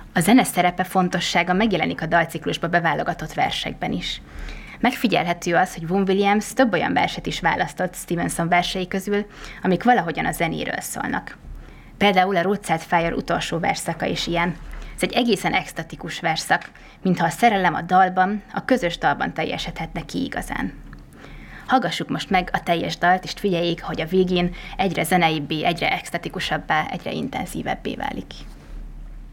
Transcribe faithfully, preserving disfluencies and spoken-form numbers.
A zene szerepe, fontossága megjelenik a dalciklusba beválogatott versekben is. Megfigyelhető az, hogy Vaughan Williams több olyan verset is választott Stevenson versei közül, amik valahogyan a zenéről szólnak. Például a Roadside Fire utolsó versszaka is ilyen. Ez egy egészen extatikus versszak, mintha a szerelem a dalban, a közös dalban teljesedhetne ki igazán. Hallgassuk most meg a teljes dalt, és figyeljék, hogy a végén egyre zeneibbé, egyre extatikusabbá, egyre intenzívebbé válik.